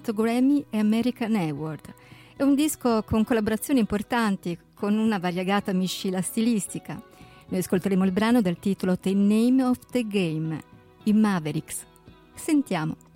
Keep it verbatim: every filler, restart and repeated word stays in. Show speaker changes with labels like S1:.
S1: otto Grammy e American Award. È un disco con collaborazioni importanti, con una variegata miscela stilistica. Noi ascolteremo il brano dal titolo The Name of the Game, i Mavericks. Sentiamo.